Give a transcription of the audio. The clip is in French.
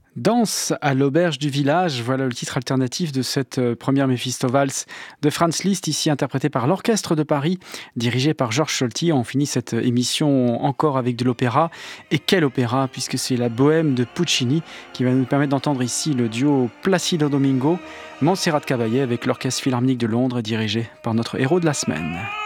Danse à l'auberge du village, voilà le titre alternatif de cette première Méphisto-Valse de Franz Liszt, ici interprété par l'Orchestre de Paris, dirigé par Georges Solti. On finit cette émission encore avec de l'opéra. Et quel opéra, puisque c'est la Bohème de Puccini qui va nous permettre d'entendre ici le duo Placido Domingo, Montserrat Caballé avec l'Orchestre Philharmonique de Londres, dirigé par notre héros de la semaine.